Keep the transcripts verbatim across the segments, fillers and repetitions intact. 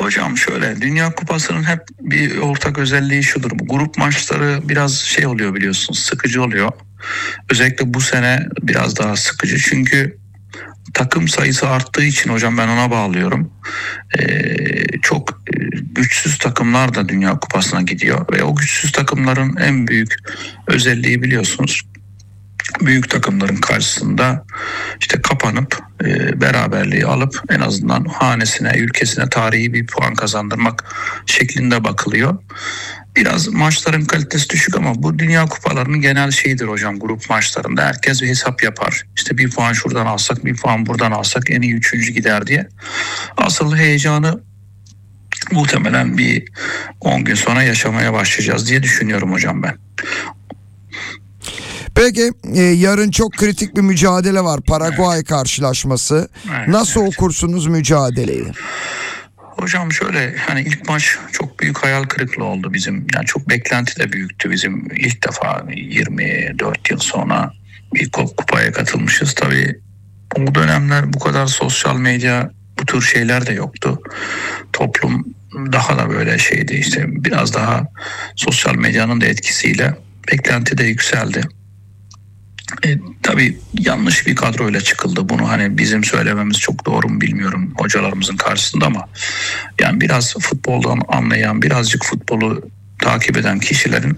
Hocam şöyle, Dünya Kupası'nın hep bir ortak özelliği şudur. Bu grup maçları biraz şey oluyor, biliyorsunuz, sıkıcı oluyor. Özellikle bu sene biraz daha sıkıcı. Çünkü takım sayısı arttığı için hocam, ben ona bağlıyorum. Ee, çok e, güçsüz takımlar da Dünya Kupası'na gidiyor. Ve o güçsüz takımların en büyük özelliği, biliyorsunuz, büyük takımların karşısında işte kapanıp e, beraberliği alıp en azından hanesine, ülkesine tarihi bir puan kazandırmak şeklinde bakılıyor. Biraz maçların kalitesi düşük ama bu Dünya Kupalarının genel şeyidir hocam, grup maçlarında herkes bir hesap yapar. İşte bir puan şuradan alsak, bir puan buradan alsak en iyi üçüncü gider diye. Asıl heyecanı muhtemelen bir on gün sonra yaşamaya başlayacağız diye düşünüyorum hocam ben. Peki e, yarın çok kritik bir mücadele var. Paraguay evet. karşılaşması. Evet, Nasıl evet. okursunuz mücadeleyi? Hocam şöyle, hani ilk maç çok büyük hayal kırıklığı oldu bizim. Yani çok beklenti de büyüktü bizim. İlk defa yirmi dört yıl sonra bir kupaya katılmışız. Tabii o dönemler bu kadar sosyal medya, bu tür şeyler de yoktu. Toplum daha da böyle şeydi, işte biraz daha sosyal medyanın da etkisiyle beklenti de yükseldi. E, tabii yanlış bir kadroyla çıkıldı. Bunu hani bizim söylememiz çok doğru mu bilmiyorum hocalarımızın karşısında, ama yani biraz futboldan anlayan, birazcık futbolu takip eden kişilerin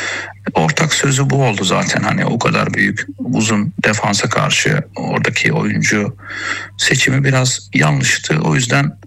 ortak sözü bu oldu zaten. Hani o kadar büyük uzun defansa karşı oradaki oyuncu seçimi biraz yanlıştı. O yüzden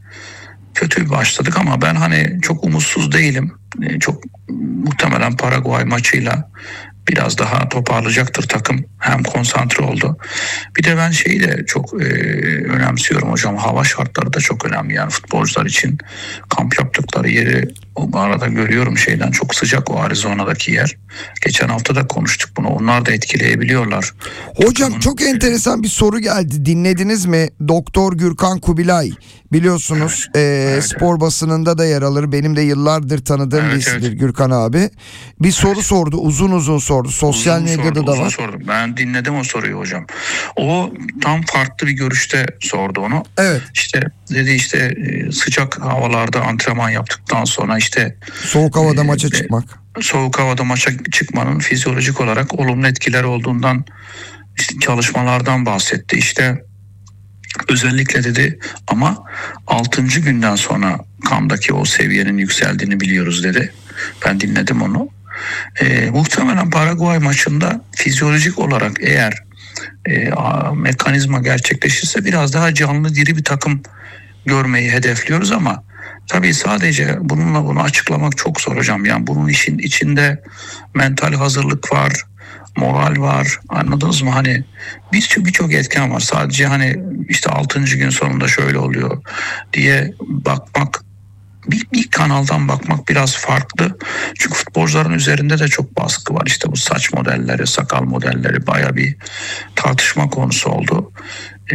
kötü başladık ama ben hani çok umutsuz değilim. E, çok muhtemelen Paraguay maçıyla biraz daha toparlayacaktır takım. Hem konsantre oldu. Bir de ben şeyi de çok e, önemsiyorum hocam. Hava şartları da çok önemli. Yani futbolcular için kamp yaptıkları yeri o arada görüyorum, şeyden çok sıcak o Arizona'daki yer. Geçen hafta da konuştuk bunu. Onlar da etkileyebiliyorlar. Hocam Takımın... çok enteresan bir soru geldi. Dinlediniz mi? Doktor Gürkan Kubilay. Biliyorsunuz evet, e, evet, spor evet. basınında da yer alır. Benim de yıllardır tanıdığım evet, birisidir evet. Gürkan abi. Bir soru evet. sordu. Uzun uzun sordu. Sosyal uzun medyada sordu, da var. Sordu. Ben dinledim o soruyu hocam. O tam farklı bir görüşte sordu onu. Evet. İşte dedi, işte sıcak havalarda antrenman yaptıktan sonra işte soğuk havada e, maça e, çıkmak. Soğuk havada maça çıkmanın fizyolojik olarak olumlu etkileri olduğundan, işte çalışmalardan bahsetti. İşte özellikle dedi, ama altıncı günden sonra kandaki o seviyenin yükseldiğini biliyoruz dedi. Ben dinledim onu. E, muhtemelen Paraguay maçında fizyolojik olarak eğer e, a, mekanizma gerçekleşirse biraz daha canlı, diri bir takım görmeyi hedefliyoruz ama tabii sadece bununla bunu açıklamak çok zor hocam. Yani bunun işin içinde mental hazırlık var, moral var, anladınız mı? Hani birçok birçok etken var. Sadece hani işte altıncı gün sonunda şöyle oluyor diye bakmak, bir, bir kanaldan bakmak biraz farklı. Çünkü futbolcuların üzerinde de çok baskı var. İşte bu saç modelleri, sakal modelleri bayağı bir tartışma konusu oldu. Ee,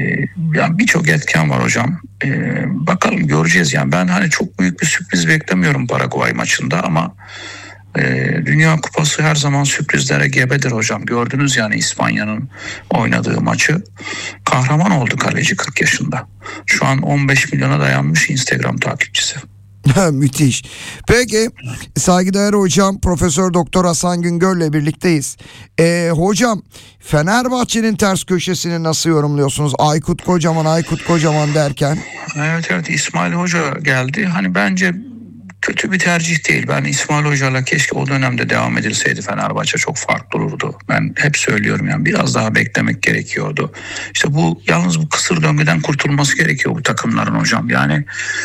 yani birçok etken var hocam. Ee, bakalım, göreceğiz. Yani ben hani çok büyük bir sürpriz beklemiyorum Paraguay maçında ama e, Dünya Kupası her zaman sürprizlere gebedir hocam. Gördünüz yani İspanya'nın oynadığı maçı. Kahraman oldu kaleci kırk yaşında. Şu an on beş milyona dayanmış Instagram takipçisi. Müthiş. Peki saygıdeğer hocam Profesör Doktor Hasan Güngör'le birlikteyiz. Ee, hocam Fenerbahçe'nin ters köşesini nasıl yorumluyorsunuz? Aykut Kocaman, Aykut Kocaman derken. Evet evet İsmail Hoca geldi. Hani bence kötü bir tercih değil. Ben İsmail Hoca'yla keşke o dönemde devam edilseydi Fenerbahçe çok farklı olurdu. Ben hep söylüyorum yani biraz daha beklemek gerekiyordu. İşte bu yalnız bu kısır döngüden kurtulması gerekiyor bu takımların hocam. Yani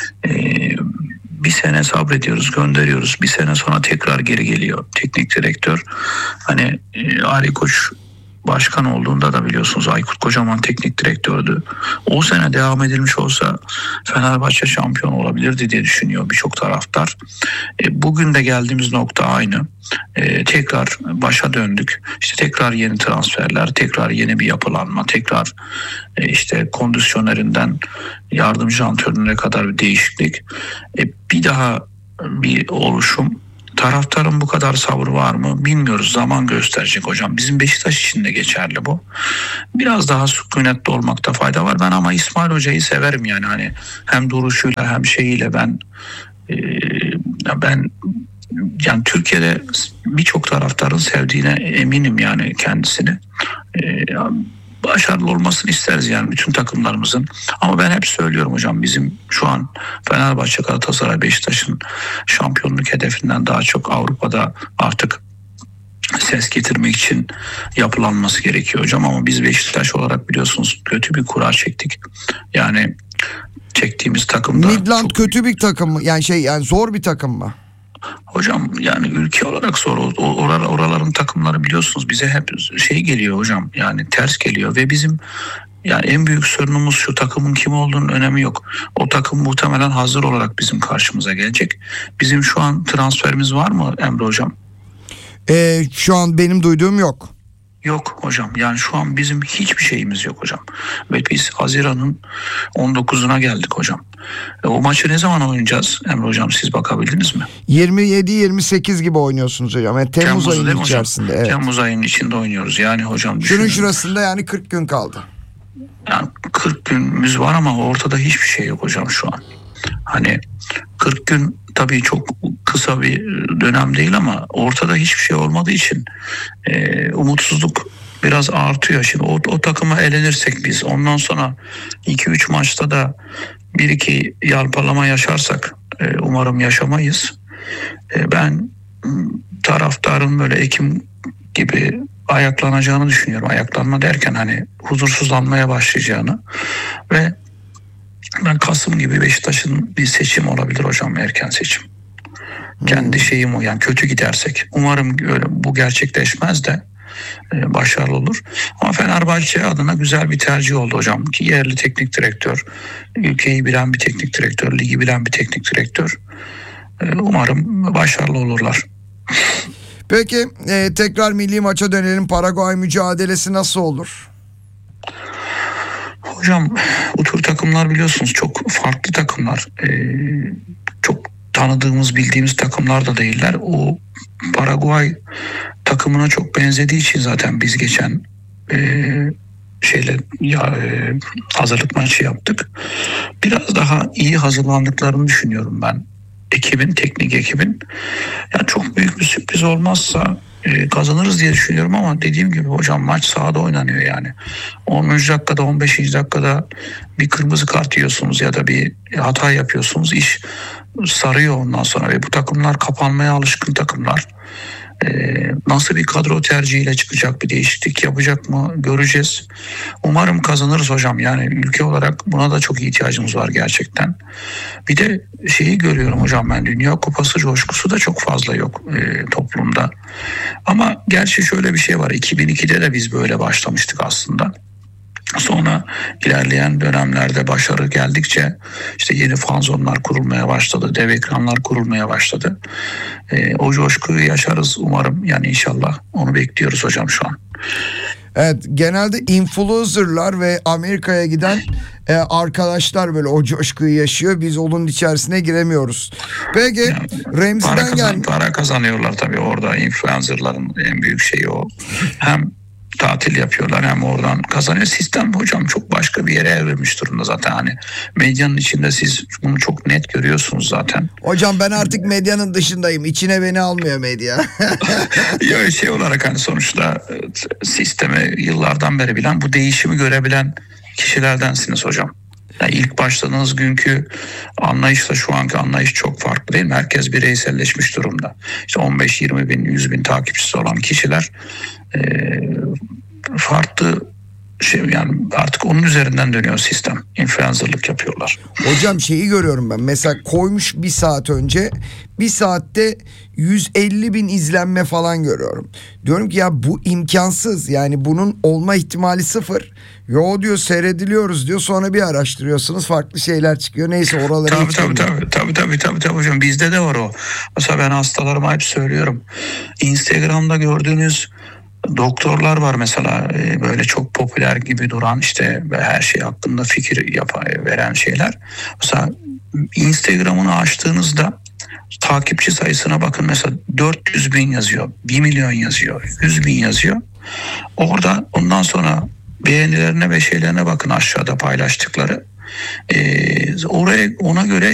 eee bir sene sabrediyoruz, gönderiyoruz. Bir sene sonra tekrar geri geliyor teknik direktör. Hani e, Ali Koç başkan olduğunda da biliyorsunuz Aykut Kocaman teknik direktördü. O sene devam edilmiş olsa Fenerbahçe şampiyon olabilirdi diye düşünüyor birçok taraftar. E, bugün de geldiğimiz nokta aynı. E, tekrar başa döndük. İşte tekrar yeni transferler, tekrar yeni bir yapılanma, tekrar e, işte kondisyonerinden yardımcı antrenörüne kadar bir değişiklik. E, bir daha bir oluşum. taraftarın bu kadar sabrı var mı bilmiyoruz. Zaman gösterecek hocam. Bizim Beşiktaş için de geçerli bu. Biraz daha sükunetli olmakta fayda var. Ben ama İsmail Hoca'yı severim yani hani hem duruşuyla hem şeyiyle ben e, ben yani Türkiye'de birçok taraftarın sevdiğine eminim yani kendisini. E, başarılı olmasını isteriz yani bütün takımlarımızın. Ama ben hep söylüyorum hocam bizim şu an Fenerbahçe, Galatasaray, Beşiktaş'ın şampiyonluk hedefinden daha çok Avrupa'da artık ses getirmek için yapılanması gerekiyor hocam. Ama biz Beşiktaş olarak biliyorsunuz kötü bir kura çektik. Yani çektiğimiz takımda Midland çok... kötü bir takım mı? Yani şey yani zor bir takım mı? Hocam yani ülke olarak zor. Or- oraların takımları biliyorsunuz bize hep şey geliyor hocam. Yani ters geliyor ve bizim yani en büyük sorunumuz şu: takımın kim olduğunun önemi yok. O takım muhtemelen hazır olarak bizim karşımıza gelecek. Bizim şu an transferimiz var mı Emre hocam? Ee, şu an benim duyduğum yok. Yok hocam, yani şu an bizim hiçbir şeyimiz yok hocam. Ve biz Haziran'ın on dokuzuna geldik hocam. E, o maçı ne zaman oynayacağız Emre hocam, siz bakabildiniz mi? yirmi yedi yirmi sekiz gibi oynuyorsunuz hocam. Yani Temmuz Temmuz'da değil ayının mi hocam? içerisinde. Evet. Temmuz ayının içinde oynuyoruz yani hocam. Şunun düşünün. şurasında yani kırk gün kaldı. Yani kırk günümüz var ama ortada hiçbir şey yok hocam şu an. Hani kırk gün tabii çok kısa bir dönem değil ama ortada hiçbir şey olmadığı için e, umutsuzluk biraz artıyor. Şimdi o, o takıma elenirsek biz ondan sonra iki üç maçta da bir iki yalpalama yaşarsak e, umarım yaşamayız. E, ben taraftarın böyle Ekim gibi ayaklanacağını düşünüyorum. Ayaklanma derken hani huzursuzlanmaya başlayacağını ve ben Kasım gibi Beşiktaş'ın bir seçim olabilir hocam, erken seçim. Hmm. Kendi şeyim o, yani kötü gidersek. Umarım öyle, bu gerçekleşmez de e, başarılı olur. Ama Fenerbahçe adına güzel bir tercih oldu hocam. Ki yerli teknik direktör, ülkeyi bilen bir teknik direktör, ligi bilen bir teknik direktör. E, umarım başarılı olurlar. Peki e, tekrar milli maça dönelim. Paraguay mücadelesi nasıl olur? Hocam bu tür takımlar biliyorsunuz çok farklı takımlar. Ee, çok tanıdığımız, bildiğimiz takımlar da değiller. O Paraguay takımına çok benzediği için zaten biz geçen e, şeyle ya, e, hazırlık maçı yaptık. Biraz daha iyi hazırlandıklarını düşünüyorum ben. Ekibin, teknik ekibin. Yani çok büyük bir sürpriz olmazsa e, kazanırız diye düşünüyorum ama dediğim gibi hocam maç sahada oynanıyor yani. onuncu dakikada, on beşinci dakikada bir kırmızı kart yiyorsunuz ya da bir hata yapıyorsunuz. İş sarıyor ondan sonra ve bu takımlar kapanmaya alışkın takımlar. Ee, nasıl bir kadro tercihiyle çıkacak, bir değişiklik yapacak mı göreceğiz. Umarım kazanırız hocam. Yani ülke olarak buna da çok ihtiyacımız var gerçekten. Bir de şeyi görüyorum hocam, ben Dünya Kupası coşkusu da çok fazla yok e, toplumda. Ama gerçi şöyle bir şey var. iki bin ikide de biz böyle başlamıştık aslında. Sonra ilerleyen dönemlerde başarı geldikçe işte yeni fanzonlar kurulmaya başladı, dev ekranlar kurulmaya başladı. E, o coşkuyu yaşarız umarım, yani inşallah onu bekliyoruz hocam şu an. Evet, genelde influencerlar ve Amerika'ya giden e, arkadaşlar böyle o coşkuyu yaşıyor. Biz onun içerisine giremiyoruz. Peki yani, Remzi'den para, kazan, gel- para kazanıyorlar tabii orada, influencerların en büyük şeyi o. Hem tatil yapıyorlar hem oradan kazanıyor. Sistem hocam çok başka bir yere evrilmiş durumda zaten. Hani medyanın içinde siz bunu çok net görüyorsunuz zaten. Hocam ben artık medyanın dışındayım. İçine beni almıyor medya. Ya şey olarak hani sonuçta sistemi yıllardan beri bilen, bu değişimi görebilen kişilerdensiniz hocam. Yani ilk başladığınız günkü anlayışla şu anki anlayış çok farklı değil mi? Herkes bireyselleşmiş durumda. İşte on beş yirmi bin, yüz bin takipçisi olan kişiler e, farklı şey, yani artık onun üzerinden dönüyor sistem. Influencerlık yapıyorlar. Hocam şeyi görüyorum ben. Mesela koymuş bir saat önce, bir saatte yüz elli bin izlenme falan görüyorum. Diyorum ki ya bu imkansız. Yani bunun olma ihtimali sıfır. Yo diyor, seyrediliyoruz diyor. Sonra bir araştırıyorsunuz, farklı şeyler çıkıyor. Neyse oraları tabii tabii, tabii tabii tabii tabii tabii hocam, bizde de var o. Mesela ben hastalarıma hep söylüyorum. Instagram'da gördüğünüz doktorlar var mesela, böyle çok popüler gibi duran, işte her şey hakkında fikir yapan, veren şeyler. Mesela Instagram'ını açtığınızda takipçi sayısına bakın, mesela dört yüz bin yazıyor, bir milyon yazıyor, yüz bin yazıyor. Orada ondan sonra beğenilerine ve şeylerine bakın, aşağıda paylaştıkları. Ee, oraya ona göre